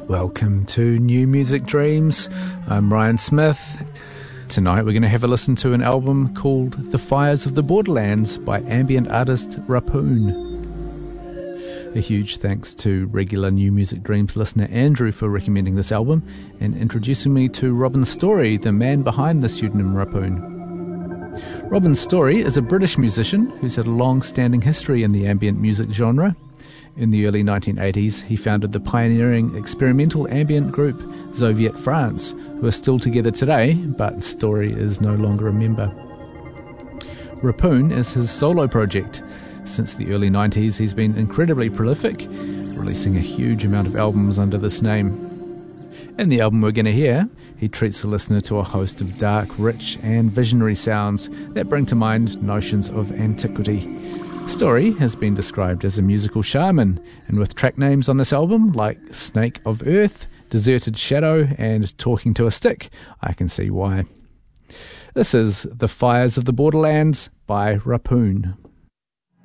Welcome to New Music Dreams. I'm Ryan Smith. Tonight we're going to have a listen to an album called The Fires of the Borderlands by ambient artist Rapoon. A huge thanks to regular New Music Dreams listener Andrew for recommending this album and introducing me to Robin Story, the man behind the pseudonym Rapoon. Robin Story is a British musician who's had a long-standing history in the ambient music genre. In the early 1980s, he founded the pioneering experimental ambient group Zoviet France, who are still together today, but Story is no longer a member. Rapoon is his solo project. Since the early 90s, he's been incredibly prolific, releasing a huge amount of albums under this name. In the album we're going to hear, he treats the listener to a host of dark, rich and visionary sounds that bring to mind notions of antiquity. Story has been described as a musical shaman, and with track names on this album like Snake of Earth, Deserted Shadow and Talking to a Stick, I can see why. This is The Fires of the Borderlands by Rapoon.